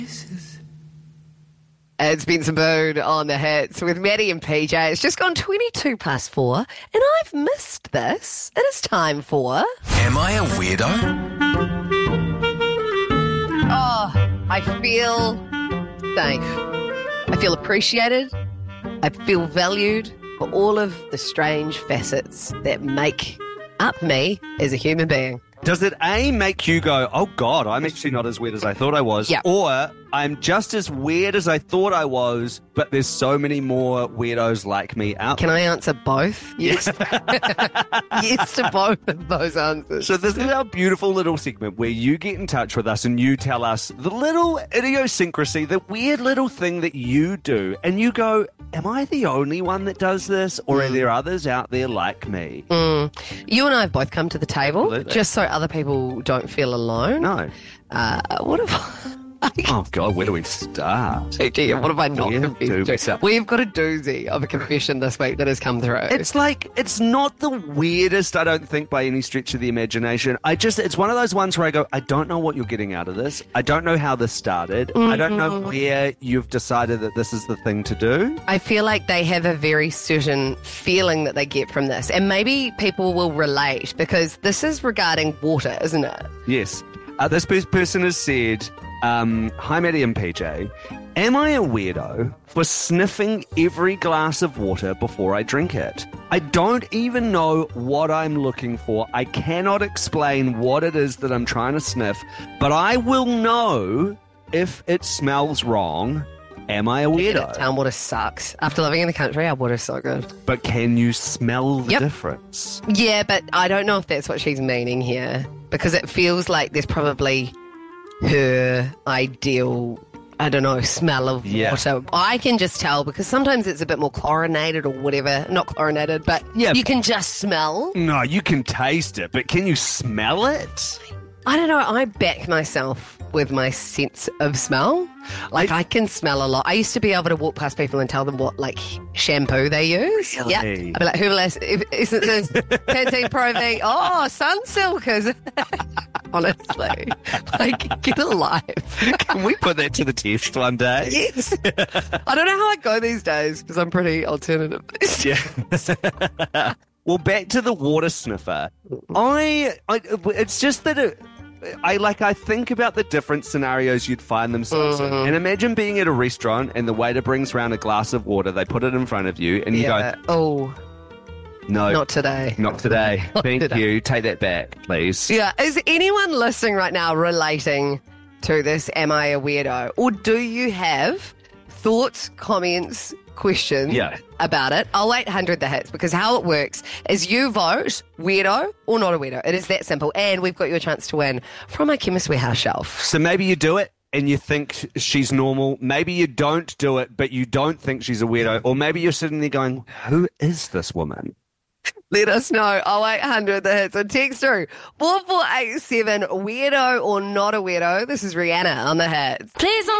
It's Benson Boone on the hits with Maddie and PJ. It's just gone 22 past 4, and I've missed this. It is time for... Am I a weirdo? Oh, I feel safe. I feel appreciated. I feel valued for all of the strange facets that make up me as a human being. Does it A, make you go, oh God, I'm actually not as weird as I thought I was? Yeah. Or I'm just as weird as I thought I was, but there's so many more weirdos like me out Can I answer both? Yes. Yes to both of those answers. So this is our beautiful little segment where you get in touch with us and you tell us the little idiosyncrasy, the weird little thing that you do. And you go, am I the only one that does this? Or are there others out there like me? You and I have both come to the table, Absolutely. just so other people don't feel alone. No. What if Oh God, where do we start? Gee, what have I not Yeah, confessed to? We've got a doozy of a confession this week that has come through. It's like, it's not the weirdest, I don't think, by any stretch of the imagination. It's one of those ones where I go, I don't know what you're getting out of this. I don't know how this started. I don't know where you've decided that this is the thing to do. I feel like they have a very certain feeling that they get from this. And maybe people will relate because this is regarding water, isn't it? Yes. This person has said, hi, Maddie and PJ. Am I a weirdo for sniffing every glass of water before I drink it? I don't even know what I'm looking for. I cannot explain what it is that I'm trying to sniff, but I will know if it smells wrong. Am I a weirdo? Town water sucks. After living in the country, our water's so good. But can you smell the Yep. difference? Yeah, but I don't know if that's what she's meaning here because it feels like there's probably her ideal, I don't know, smell of water. I can just tell because sometimes it's a bit more chlorinated or whatever. Not chlorinated, but you can just smell. No, you can taste it, but can you smell it? I don't know. I back myself with my sense of smell. Like, I can smell a lot. I used to be able to walk past people and tell them what, like, shampoo they use. Really? Yeah. I'd be like, Herbal Essences, Pantene Pro V, oh, Sunsilkers. Honestly. Like, get a life. Can we put that to the test one day? Yes. I don't know how I go these days because I'm pretty alternative. Yeah. Well, back to the water sniffer. It's just that I think about the different scenarios you'd find themselves in. And imagine being at a restaurant and the waiter brings around a glass of water, they put it in front of you, and you go, oh, no. not today. Not today. Thank you. Take that back, please. Yeah. Is anyone listening right now relating to this Am I a Weirdo? Or do you have thoughts, comments, questions about it? 0800 the hits, because how it works is you vote weirdo or not a weirdo. It is that simple. And we've got you a chance to win from our Chemist Warehouse shelf. So maybe you do it and you think she's normal. Maybe you don't do it, but you don't think she's a weirdo. Or maybe you're sitting there going, who is this woman? Let us know. 0800 the hits. And text through 4487, weirdo or not a weirdo. This is Rihanna on the hits. Please don't